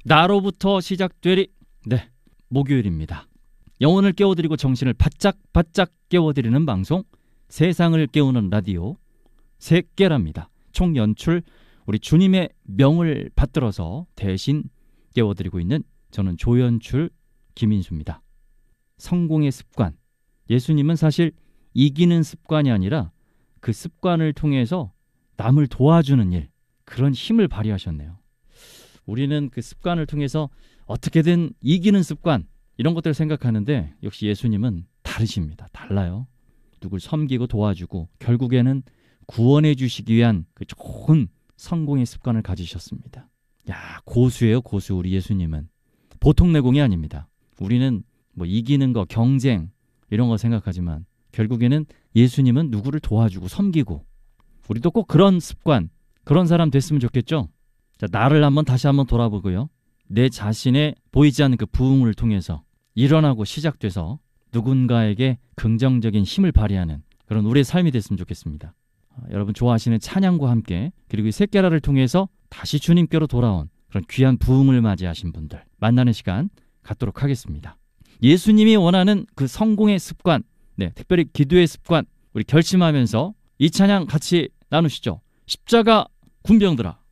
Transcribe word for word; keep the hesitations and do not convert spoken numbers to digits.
나로부터 시작되리. 네, 목요일입니다. 영혼을 깨워드리고 정신을 바짝 바짝 깨워드리는 방송, 세상을 깨우는 라디오 새깨랍니다. 총연출 우리 주님의 명을 받들어서 대신 깨워드리고 있는 저는 조연출 김인수입니다. 성공의 습관. 예수님은 사실 이기는 습관이 아니라 그 습관을 통해서 남을 도와주는 일, 그런 힘을 발휘하셨네요. 우리는 그 습관을 통해서 어떻게든 이기는 습관, 이런 것들을 생각하는데 역시 예수님은 다르십니다. 달라요. 누굴 섬기고 도와주고 결국에는 구원해 주시기 위한 그 좋은 성공의 습관을 가지셨습니다. 야, 고수예요, 고수. 우리 예수님은 보통 내공이 아닙니다. 우리는 뭐 이기는 거, 경쟁 이런 거 생각하지만 결국에는 예수님은 누구를 도와주고 섬기고, 우리도 꼭 그런 습관, 그런 사람 됐으면 좋겠죠. 자, 나를 한번 다시 한번 돌아보고요. 내 자신의 보이지 않는 그 부흥을 통해서 일어나고 시작돼서 누군가에게 긍정적인 힘을 발휘하는 그런 우리의 삶이 됐으면 좋겠습니다. 아, 여러분 좋아하시는 찬양과 함께, 그리고 이 새깨라를 통해서 다시 주님께로 돌아온 그런 귀한 부흥을 맞이하신 분들 만나는 시간 갖도록 하겠습니다. 예수님이 원하는 그 성공의 습관, 네, 특별히 기도의 습관, 우리 결심하면서 이 찬양 같이 나누시죠. 십자가 군병들아.